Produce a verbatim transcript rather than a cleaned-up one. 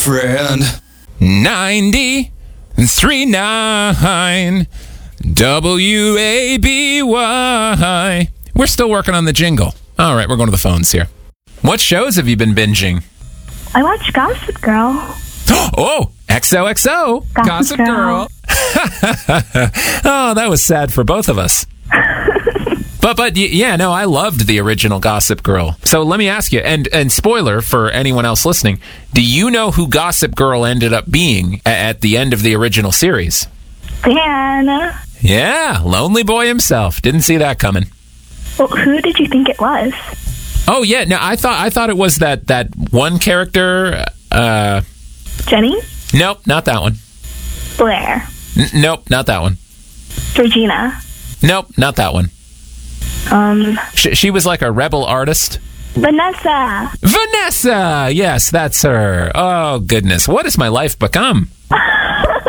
friend. ninety-three point nine W A B Y. We're still working on the jingle. All right, we're going to the phones here. What shows have you been binging? I watch Gossip Girl. Oh, X O X O. Gossip, Gossip Girl. Girl. Oh, that was sad for both of us. But, but yeah, no, I loved the original Gossip Girl. So let me ask you, and, and spoiler for anyone else listening, do you know who Gossip Girl ended up being a- at the end of the original series? Dan. Yeah, Lonely Boy himself. Didn't see that coming. Well, who did you think it was? Oh, yeah, no, I thought I thought it was that, that one character. Uh, Jenny? nope, not that one. Blair. N- nope, not that one. Regina. Nope, not that one. Um, She, she was like a rebel artist. Vanessa. Vanessa! Yes, that's her. Oh, goodness. What has my life become?